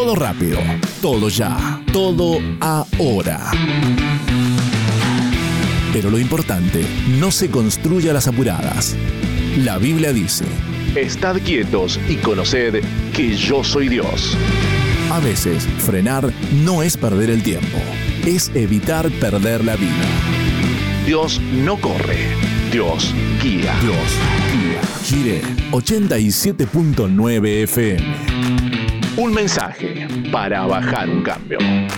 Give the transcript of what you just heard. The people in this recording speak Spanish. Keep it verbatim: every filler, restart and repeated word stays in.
Todo rápido, todo ya, todo ahora. Pero lo importante no se construye a las apuradas. La Biblia dice: estad quietos y conoced que yo soy Dios. A veces, frenar no es perder el tiempo, es evitar perder la vida. Dios no corre, Dios guía. Dios guía. Gire ochenta y siete punto nueve F M. Un mensaje para bajar un cambio.